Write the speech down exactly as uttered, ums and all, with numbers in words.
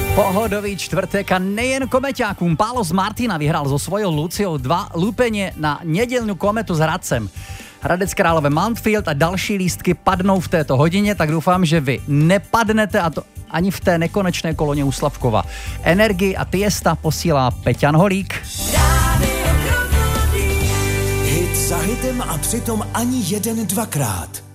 Pohodový čtvrtek a nejen komeťákům. Pálo z Martina vyhrál so svojou Luciou dva lúpenie na nedělňu kometu s Hradcem. Hradec Králové Mountfield a další lístky padnou v této hodině, tak doufám, že vy nepadnete a to ani v té nekonečné koloně u Slavkova. Energii a Tiesta posílá Peťan Holík. Hit za hitem a přitom ani jeden dvakrát.